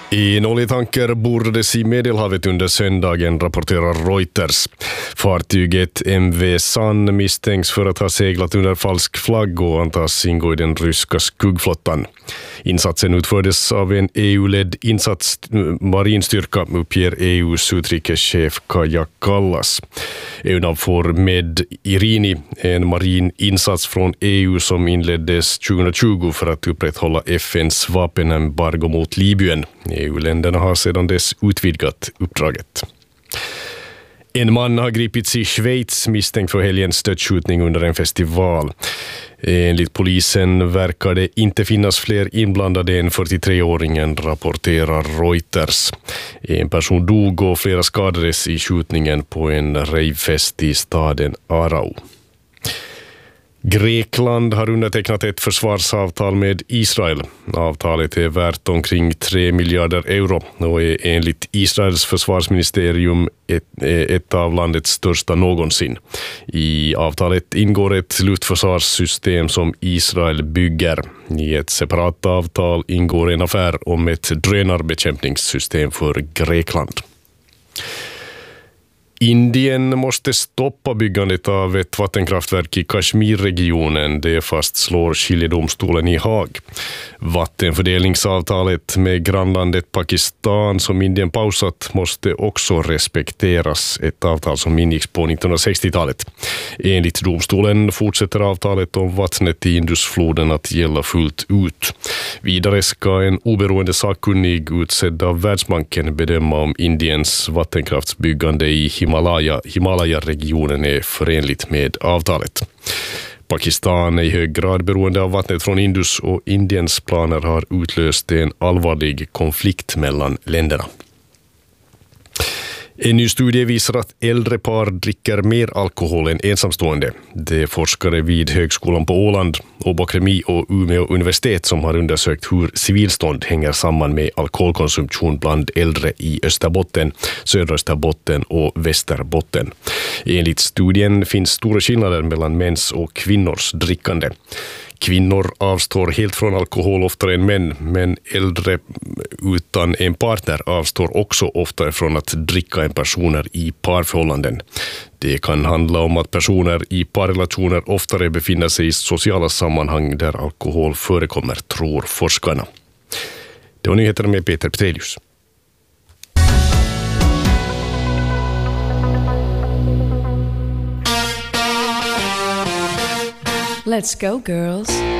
En oljetanker bordades i Medelhavet under söndagen, rapporterar Reuters. Fartyget MV Sun misstänks för att ha seglat under falsk flagg och antas ingå i den ryska skuggflottan. Insatsen utfördes av en EU-ledd marinstyrka, uppger EUs utrikeschef Kaja Kallas. EUNAVFOR Med Irini, en marin insats från EU som inleddes 2020 för att upprätthålla FNs vapenembargo mot Libyen. EU-länderna har sedan dess utvidgat uppdraget. En man har gripits i Schweiz misstänkt för helgens dödsskjutning under en festival. Enligt polisen verkar det inte finnas fler inblandade än 43-åringen, rapporterar Reuters. En person dog och flera skadades i skjutningen på en ravefest i staden Aarau. Grekland har undertecknat ett försvarsavtal med Israel. Avtalet är värt omkring 3 miljarder euro och är enligt Israels försvarsministerium ett av landets största någonsin. I avtalet ingår ett luftförsvarssystem som Israel bygger. I ett separat avtal ingår en affär om ett drönarbekämpningssystem för Grekland. Indien måste stoppa byggandet av ett vattenkraftverk i Kashmirregionen, det fastslår skiljedomstolen i Haag. Vattenfördelningsavtalet med grannlandet Pakistan som Indien pausat måste också respekteras, ett avtal som ingicks på 1960-talet. Enligt domstolen fortsätter avtalet om vattnet i Indusfloden att gälla fullt ut. Vidare ska en oberoende sakkunnig utsedd av Världsbanken bedöma om Indiens vattenkraftsbyggande i Himalaya-regionen är förenligt med avtalet. Pakistan är i hög grad beroende av vattnet från Indus och Indiens planer har utlöst en allvarlig konflikt mellan länderna. En ny studie visar att äldre par dricker mer alkohol än ensamstående. Det är forskare vid Högskolan på Åland, Åbo-Kemi och Umeå universitet som har undersökt hur civilstånd hänger samman med alkoholkonsumtion bland äldre i Österbotten, södra Österbotten och Västerbotten. Enligt studien finns stora skillnader mellan mäns och kvinnors drickande. Kvinnor avstår helt från alkohol oftare än män, men äldre utan en partner avstår också oftare från att dricka än personer i parförhållanden. Det kan handla om att personer i parrelationer oftare befinner sig i sociala sammanhang där alkohol förekommer, tror forskarna. Det var nyheterna med Peter Petrelius. Let's go, girls.